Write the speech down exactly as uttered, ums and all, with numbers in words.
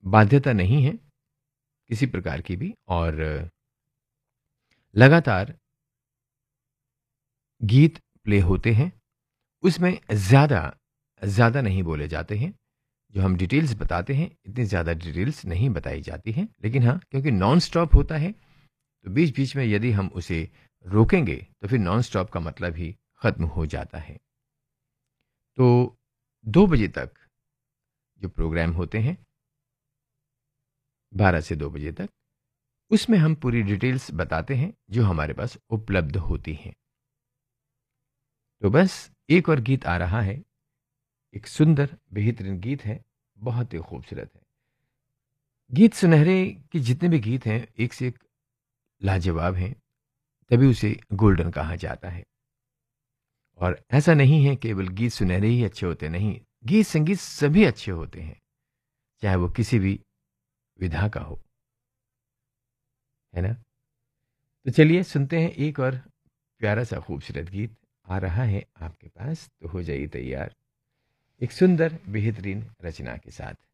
बाध्यता नहीं है किसी प्रकार की भी, और लगातार गीत प्ले होते हैं। उसमें ज़्यादा ज़्यादा नहीं बोले जाते हैं। जो हम डिटेल्स बताते हैं, इतनी ज़्यादा डिटेल्स नहीं बताई जाती हैं, लेकिन हाँ, क्योंकि नॉन स्टॉप होता है तो बीच बीच में यदि हम उसे रोकेंगे तो फिर नॉन स्टॉप का मतलब ही ख़त्म हो जाता है। तो दो बजे तक जो प्रोग्राम होते हैं, बारह से दो बजे तक, उसमें हम पूरी डिटेल्स बताते हैं जो हमारे पास उपलब्ध होती हैं। तो बस एक और गीत आ रहा है, एक सुंदर बेहतरीन गीत है, बहुत ही खूबसूरत है। गीत सुनहरे के जितने भी गीत हैं, एक से एक लाजवाब हैं, तभी उसे गोल्डन कहा जाता है। और ऐसा नहीं है केवल गीत सुनहरे ही अच्छे होते, नहीं, गीत संगीत सभी अच्छे होते हैं, चाहे वो किसी भी विधा का हो, है ना। तो चलिए सुनते हैं एक और प्यारा सा खूबसूरत गीत आ रहा है आपके पास, तो हो जाइए तैयार एक सुंदर बेहतरीन रचना के साथ।